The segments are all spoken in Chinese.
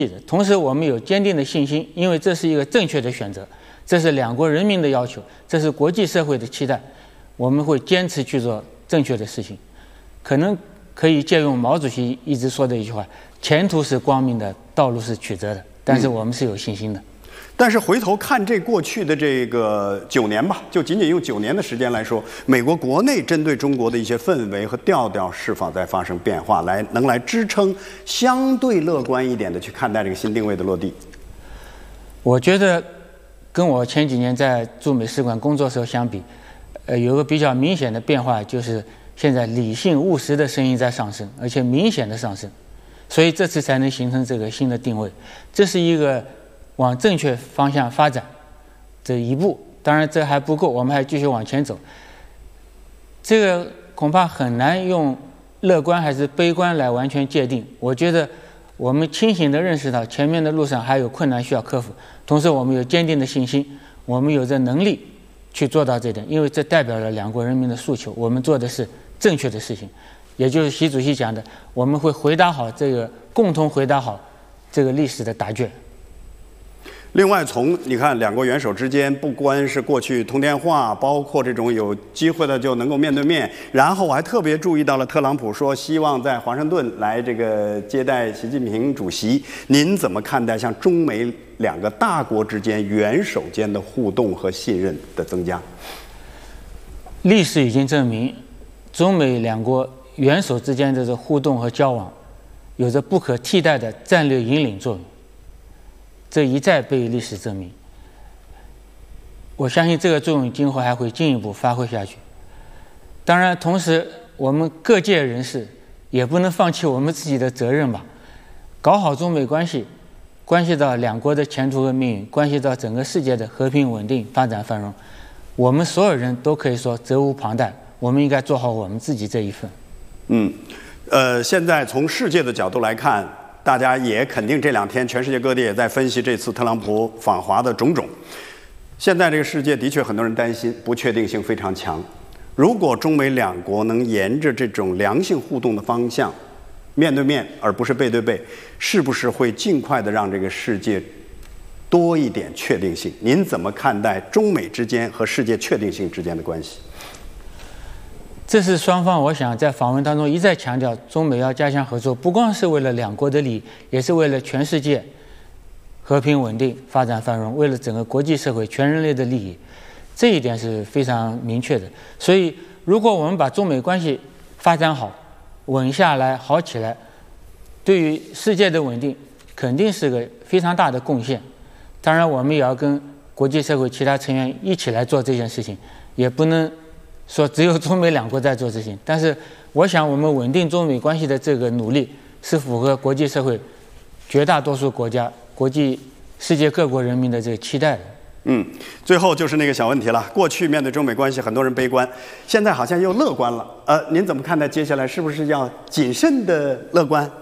同时，我们有坚定的信心，因为这是一个正确的选择，这是两国人民的要求，这是国际社会的期待。我们会坚持去做正确的事情。可能可以借用毛主席一直说的一句话：“前途是光明的，道路是曲折的。”但是我们是有信心的。 但是回头看这过去的这个9年吧，就仅仅用9年的时间来说，美国国内针对中国的一些氛围和调调是否在发生变化，能来支撑相对乐观一点的去看待这个新定位的落地？ 我觉得跟我前几年在驻美使馆工作时候相比，有个比较明显的变化，就是现在理性务实的声音在上升，而且明显的上升，所以这次才能形成这个新的定位。这是一个往正确方向发展这一步，当然这还不够，我们还继续往前走。这个恐怕很难用乐观还是悲观来完全界定。我觉得我们清醒地认识到前面的路上还有困难需要克服，同时我们有坚定的信心，我们有这能力去做到这点，因为这代表了两国人民的诉求，我们做的是正确的事情，也就是习主席讲的，我们会共同回答好这个历史的答卷。 另外，你看两国元首之间，不光是过去通电话，包括这种有机会的就能够面对面。然后我还特别注意到了特朗普说希望在华盛顿来这个接待习近平主席。您怎么看待像中美两个大国之间元首间的互动和信任的增加？ 历史已经证明，中美两国元首之间的这互动和交往，有着不可替代的战略引领作用。这一再被历史证明，我相信这个作用今后还会进一步发挥下去。当然，同时我们各界人士也不能放弃我们自己的责任吧。搞好中美关系，关系到两国的前途和命运，关系到整个世界的和平稳定、发展繁荣。我们所有人都可以说责无旁贷，我们应该做好我们自己这一份。 现在从世界的角度来看，大家也肯定这2天全世界各地也在分析这次特朗普访华的种种。现在这个世界的确很多人担心，不确定性非常强。如果中美两国能沿着这种良性互动的方向，面对面而不是背对背，是不是会尽快的让这个世界多一点确定性？您怎么看待中美之间和世界确定性之间的关系？ 这是双方我想在访问当中一再强调，中美要加强合作，不光是为了两国的利益，也是为了全世界和平稳定、发展繁荣，为了整个国际社会、全人类的利益，这一点是非常明确的。所以，如果我们把中美关系发展好、稳下来、好起来，对于世界的稳定肯定是个非常大的贡献。当然，我们也要跟国际社会其他成员一起来做这件事情，也不能说只有中美两国在做事情，但是我想我们稳定中美关系的这个努力是符合国际社会绝大多数国家、世界各国人民的这个期待的。 最后就是那个小问题了。过去面对中美关系，很多人悲观，现在好像又乐观了。您怎么看待接下来是不是要谨慎的乐观？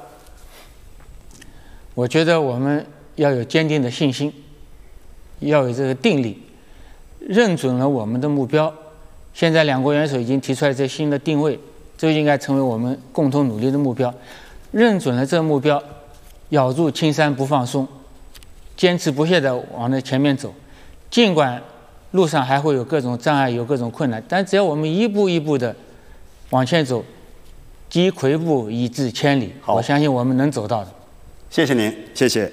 我觉得我们要有坚定的信心，要有这个定力，认准了我们的目标。现在两国元首已经提出来这新的定位，这应该成为我们共同努力的目标。认准了这个目标，咬住青山不放松，坚持不懈地往那前面走。尽管路上还会有各种障碍，有各种困难，但只要我们一步一步地往前走，积跬步以至千里，我相信我们能走到的。 谢谢您，谢谢。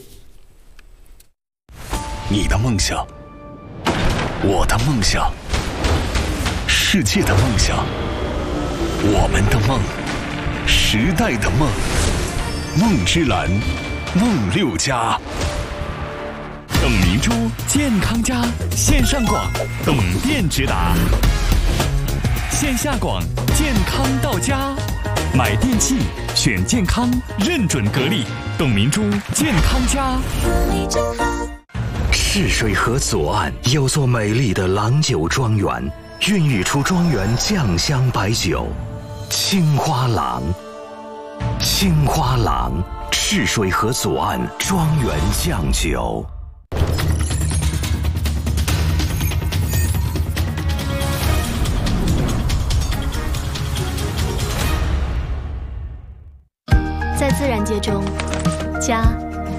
你的梦想，我的梦想，世界的梦想，我们的梦，时代的梦，梦之蓝，梦6家。董明珠健康家线上广，董店直达；线下广，健康到家。买电器选健康，认准格力，董明珠健康家。 赤水河左岸有座美丽的郎酒庄园，孕育出庄园酱香白酒，青花郎。青花郎，赤水河左岸庄园酱酒。 在自然界中，家